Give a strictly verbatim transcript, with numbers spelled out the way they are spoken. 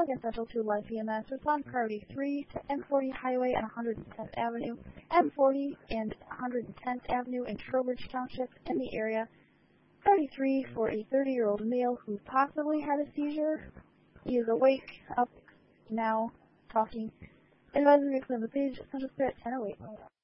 and Central to Life E M S. Respond priority three to M forty Highway and one hundred tenth Avenue, M forty and one hundred tenth Avenue in Trowbridge Township in the area. Priority three for a thirty-year-old male who possibly had a seizure. He is awake, up now, talking. Advisor, extend the page, Central Spirit ten oh eight.